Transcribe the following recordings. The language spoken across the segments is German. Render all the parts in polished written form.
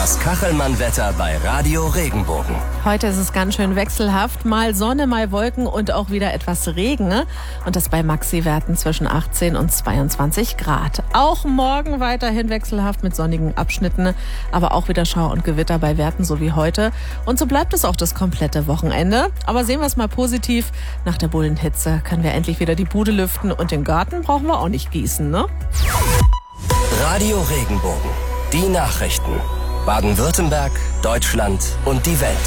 Das Kachelmann-Wetter bei Radio Regenbogen. Heute ist es ganz schön wechselhaft. Mal Sonne, mal Wolken und auch wieder etwas Regen. Und das bei Maxi-Werten zwischen 18 und 22 Grad. Auch morgen weiterhin wechselhaft mit sonnigen Abschnitten. Aber auch wieder Schauer und Gewitter bei Werten so wie heute. Und so bleibt es auch das komplette Wochenende. Aber sehen wir es mal positiv. Nach der Bullenhitze können wir endlich wieder die Bude lüften. Und den Garten brauchen wir auch nicht gießen, ne? Radio Regenbogen. Die Nachrichten. Baden-Württemberg, Deutschland und die Welt.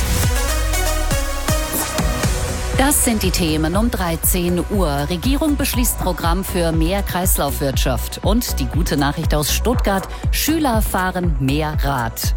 Das sind die Themen um 13 Uhr. Regierung beschließt Programm für mehr Kreislaufwirtschaft. Und die gute Nachricht aus Stuttgart: Schüler fahren mehr Rad.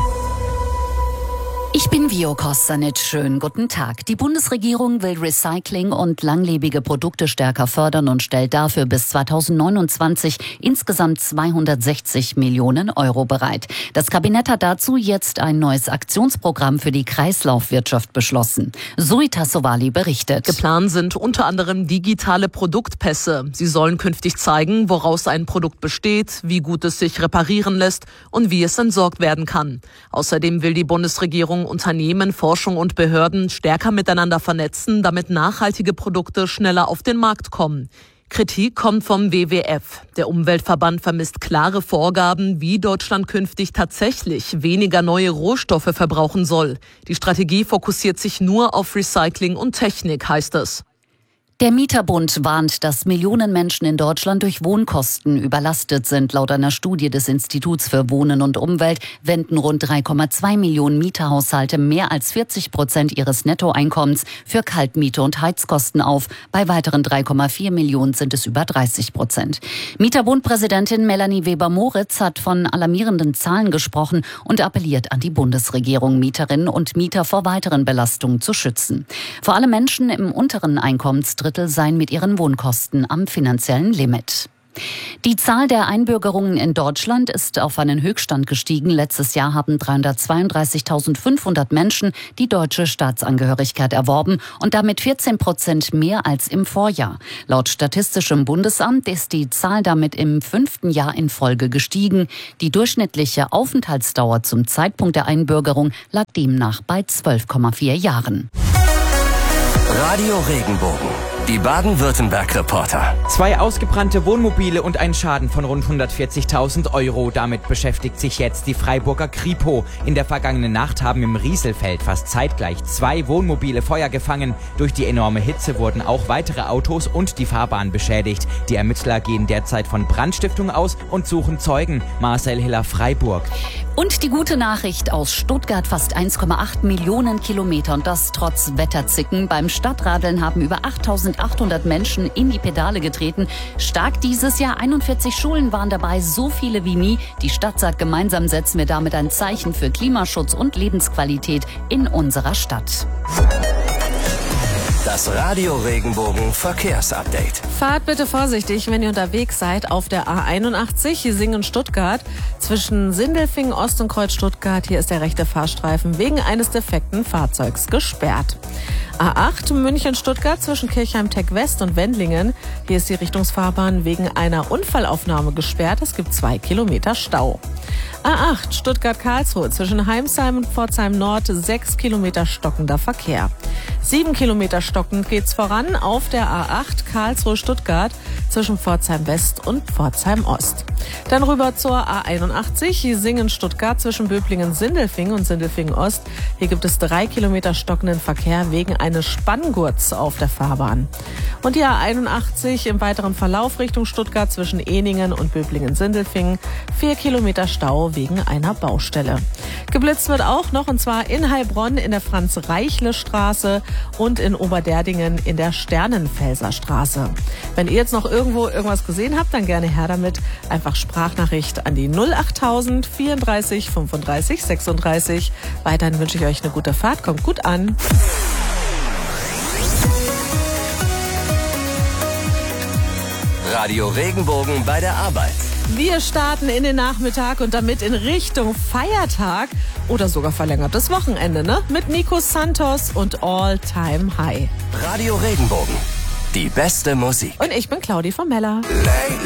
Ich bin Vio Kostanic. Schönen guten Tag. Die Bundesregierung will Recycling und langlebige Produkte stärker fördern und stellt dafür bis 2029 insgesamt 260 Millionen Euro bereit. Das Kabinett hat dazu jetzt ein neues Aktionsprogramm für die Kreislaufwirtschaft beschlossen. Zoe Tassovali berichtet. Geplant sind unter anderem digitale Produktpässe. Sie sollen künftig zeigen, woraus ein Produkt besteht, wie gut es sich reparieren lässt und wie es entsorgt werden kann. Außerdem will die Bundesregierung Unternehmen, Forschung und Behörden stärker miteinander vernetzen, damit nachhaltige Produkte schneller auf den Markt kommen. Kritik kommt vom WWF. Der Umweltverband vermisst klare Vorgaben, wie Deutschland künftig tatsächlich weniger neue Rohstoffe verbrauchen soll. Die Strategie fokussiert sich nur auf Recycling und Technik, heißt es. Der Mieterbund warnt, dass Millionen Menschen in Deutschland durch Wohnkosten überlastet sind. Laut einer Studie des Instituts für Wohnen und Umwelt wenden rund 3,2 Millionen Mieterhaushalte mehr als 40% ihres Nettoeinkommens für Kaltmiete und Heizkosten auf. Bei weiteren 3,4 Millionen sind es über 30%. Mieterbund-Präsidentin Melanie Weber-Moritz hat von alarmierenden Zahlen gesprochen und appelliert an die Bundesregierung, Mieterinnen und Mieter vor weiteren Belastungen zu schützen. Vor allem Menschen im unteren Einkommensdrittel seien mit ihren Wohnkosten am finanziellen Limit. Die Zahl der Einbürgerungen in Deutschland ist auf einen Höchststand gestiegen. Letztes Jahr haben 332.500 Menschen die deutsche Staatsangehörigkeit erworben und damit 14% mehr als im Vorjahr. Laut Statistischem Bundesamt ist die Zahl damit im 5. Jahr in Folge gestiegen. Die durchschnittliche Aufenthaltsdauer zum Zeitpunkt der Einbürgerung lag demnach bei 12,4 Jahren. Radio Regenbogen. Die Baden-Württemberg-Reporter. 2 ausgebrannte Wohnmobile und ein Schaden von rund 140.000 Euro. Damit beschäftigt sich jetzt die Freiburger Kripo. In der vergangenen Nacht haben im Rieselfeld fast zeitgleich 2 Wohnmobile Feuer gefangen. Durch die enorme Hitze wurden auch weitere Autos und die Fahrbahn beschädigt. Die Ermittler gehen derzeit von Brandstiftung aus und suchen Zeugen. Marcel Hiller, Freiburg. Und die gute Nachricht aus Stuttgart: fast 1,8 Millionen Kilometer und das trotz Wetterzicken. Beim Stadtradeln haben über 8.800 Menschen in die Pedale getreten. Stark dieses Jahr, 41 Schulen waren dabei, so viele wie nie. Die Stadt sagt, gemeinsam setzen wir damit ein Zeichen für Klimaschutz und Lebensqualität in unserer Stadt. Das Radio Regenbogen Verkehrsupdate. Fahrt bitte vorsichtig, wenn ihr unterwegs seid auf der A81 Singen-Stuttgart zwischen Sindelfingen Ost und Kreuz Stuttgart. Hier ist der rechte Fahrstreifen wegen eines defekten Fahrzeugs gesperrt. A8 München-Stuttgart zwischen Kirchheim-Tech West und Wendlingen. Hier ist die Richtungsfahrbahn wegen einer Unfallaufnahme gesperrt. Es gibt 2 Kilometer Stau. A8 Stuttgart-Karlsruhe zwischen Heimsheim und Pforzheim Nord 6 Kilometer stockender Verkehr. 7 Kilometer stockend geht's voran auf der A8 Karlsruhe-Stuttgart zwischen Pforzheim West und Pforzheim Ost. Dann rüber zur A81 Singen-Stuttgart zwischen Böblingen-Sindelfingen und Sindelfingen-Ost. Hier gibt es 3 Kilometer stockenden Verkehr wegen eines Spanngurts auf der Fahrbahn. Und die A81 im weiteren Verlauf Richtung Stuttgart zwischen Ehningen und Böblingen-Sindelfingen 4 Kilometer Stau wegen einer Baustelle. Geblitzt wird auch noch, und zwar in Heilbronn in der Franz-Reichle-Straße und in Oberderdingen in der Sternenfelser Straße. Wenn ihr jetzt noch irgendwo irgendwas gesehen habt, dann gerne her damit. Einfach Sprachnachricht an die 08000 34 35 36. Weiterhin wünsche ich euch eine gute Fahrt. Kommt gut an. Radio Regenbogen bei der Arbeit. Wir starten in den Nachmittag und damit in Richtung Feiertag oder sogar verlängertes Wochenende, ne? Mit Nico Santos und All Time High. Radio Regenbogen. Die beste Musik. Und ich bin Claudi von Meller.